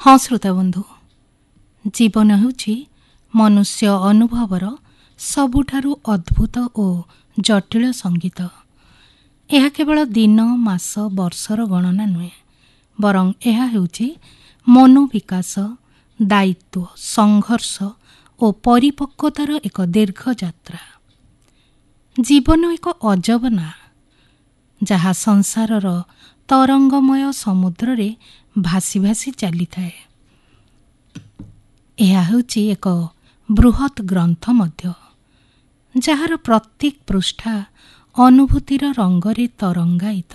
हाँ श्रोता बंधु, जीवन ହେଉଛି मनुष्य अनुभवर सबुठारु अद्भुत और जटिल संगीत। यह केवल दिन मास वर्षर गणना नुहे, बरं यह ହେଉଛି मनोविकास, दायित्व, संघर्ष और परिपक्वतार एक दीर्घ यात्रा। जीवन एक अजब ना, जहाँ संसारर तरंगमय समुद्र रे भासी भासी चली थाए। यह ହେଉଛି एक बृहत ग्रंथ मध्य, जार प्रत्येक पृष्ठा अनुभूतिर रंगरे तरंगायित।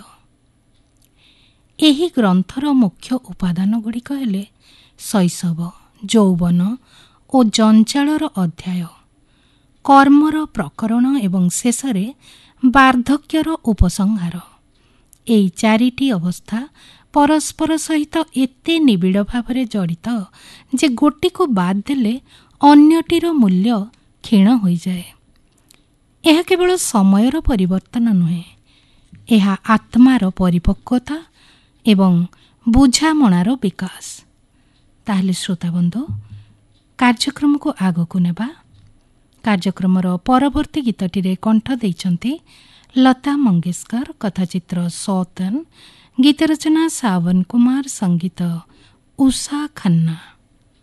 एही ग्रंथर मुख्य उपादान गुड़िक हेले शैशव, यौवन और जंजालर अध्याय, कर्मर प्रकरण एवं शेषरे वार्धक्यर उपसंहार। एई चारिटी अवस्था परस्पर सहित एते निबिड़ भावरे जड़ित जे गोटी को बाद देले अन्यटीर मूल्य क्षीण हो जाए। यह केवल समयर परिवर्तन नुहे, यह आत्मार परिपक्वता एवं बुझामणार विकास। ताहले श्रोता बंधु, कार्यक्रम को आगो को नेबा। कार्यक्रमर परवर्ती गीतटीरे कंठ देइचंती लता मंगेशकर, कथाचित्र सौतन, गीत रचना सावन कुमार, संगीत उषा खन्ना।